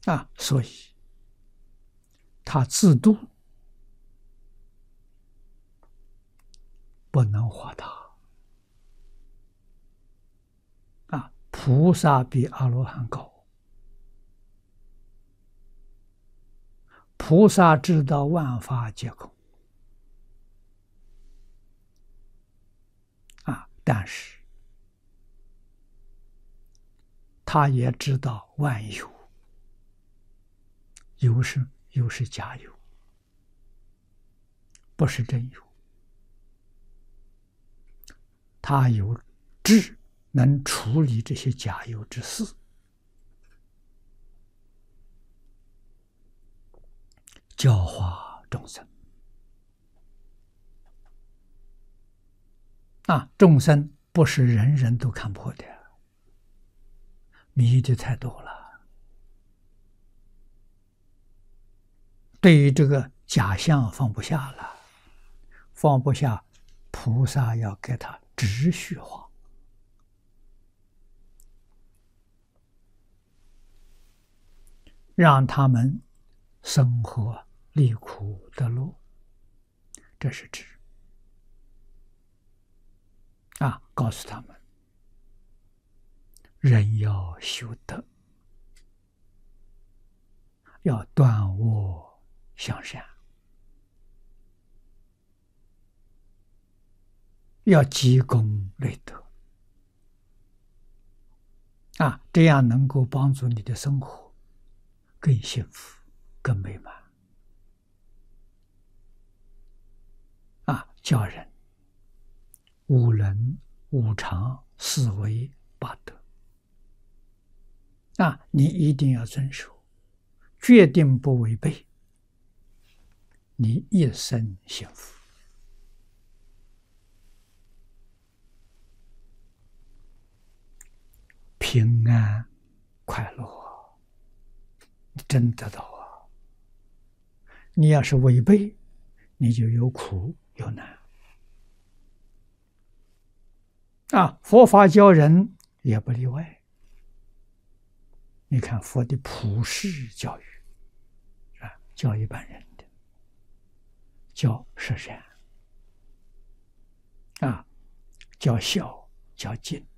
所以他自度不能化他菩萨比阿罗汉高，菩萨知道万法皆空但是他也知道万有，有是假有，不是真有。他有智，能处理这些假有之事，教化众生。众生不是人人都看破的，迷的太多了。对于这个假象放不下了，放不下，菩萨要给他直续化，让他们生活离苦得乐，这是直。告诉他们，人要修德，要断恶向善，要积功累德这样能够帮助你的生活更幸福、更美满教人五伦、五常、四维、八德你一定要遵守，决定不违背，你一生幸福。平安快乐，你真得到你要是违背，你就有苦有难佛法教人也不例外。你看佛的普世教育教一般人的，教舍善教孝，教敬